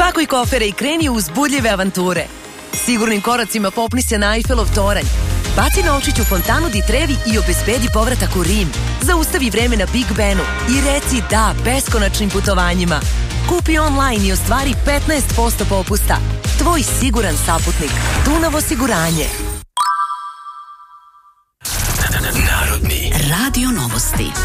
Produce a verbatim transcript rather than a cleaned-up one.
Spakuj kofere i kreni u uzbudljive avanture. Sigurnim koracima popni se na Eiffelov toranj. Baci novčić u fontanu di Trevi i obezbedi povratak u Rim. Zaustavi vreme na Big Benu i reci da beskonačnim putovanjima. Kupi online i ostvari petnaest posto popusta. Tvoj siguran saputnik. Dunav osiguranje. Narodni radio novosti.